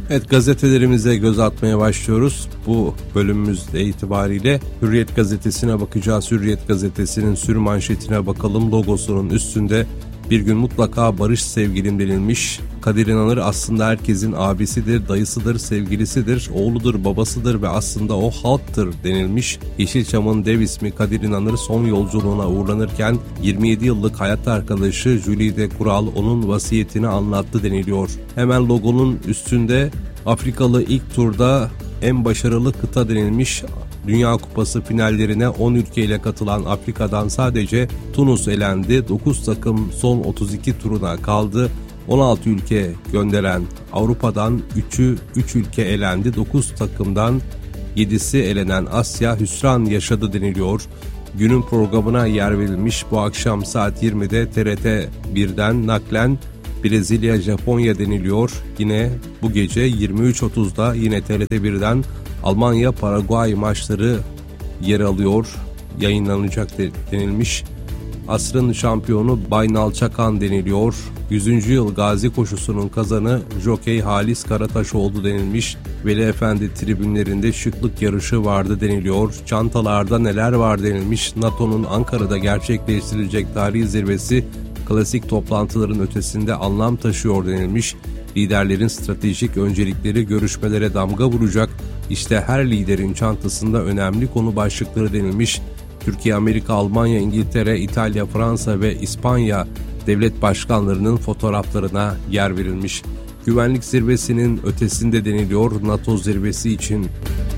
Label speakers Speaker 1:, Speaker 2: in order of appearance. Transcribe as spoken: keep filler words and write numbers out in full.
Speaker 1: Evet, gazetelerimize göz atmaya başlıyoruz. Bu bölümümüzde itibariyle Hürriyet gazetesine bakacağız. Hürriyet gazetesinin sür manşetine bakalım. Logosunun üstünde bir gün mutlaka barış sevgilim denilmiş. Kadir İnanır aslında herkesin abisidir, dayısıdır, sevgilisidir, oğludur, babasıdır ve aslında o halktır denilmiş. Yeşilçam'ın dev ismi Kadir İnanır son yolculuğuna uğurlanırken yirmi yedi yıllık hayat arkadaşı Jülide Kural onun vasiyetini anlattı deniliyor. Hemen logonun üstünde Afrikalı ilk turda en başarılı kıta denilmiş. Dünya Kupası finallerine on ülkeyle katılan Afrika'dan sadece Tunus elendi. dokuz takım son otuz iki turuna kaldı. on altı ülke gönderen Avrupa'dan üçü üç ülke elendi. dokuz takımdan yedisi elenen Asya hüsran yaşadı deniliyor. Günün programına yer verilmiş. Bu akşam saat yirmide T R T birden naklen Brezilya Japonya deniliyor. Yine bu gece yirmi üç otuzda yine T R T birden Almanya Paraguay maçları yer alıyor, yayınlanacak denilmiş. Asrın şampiyonu Baynal Çakan deniliyor. yüzüncü yıl Gazi koşusunun kazanı Jokey Halis Karataş oldu denilmiş. Veli Efendi tribünlerinde şıklık yarışı vardı deniliyor. Çantalarda neler var denilmiş. NATO'nun Ankara'da gerçekleştirilecek tarihi zirvesi klasik toplantıların ötesinde anlam taşıyor denilmiş. Liderlerin stratejik öncelikleri görüşmelere damga vuracak. İşte her liderin çantasında önemli konu başlıkları denilmiş. Türkiye, Amerika, Almanya, İngiltere, İtalya, Fransa ve İspanya devlet başkanlarının fotoğraflarına yer verilmiş. Güvenlik zirvesinin ötesinde deniliyor NATO zirvesi için.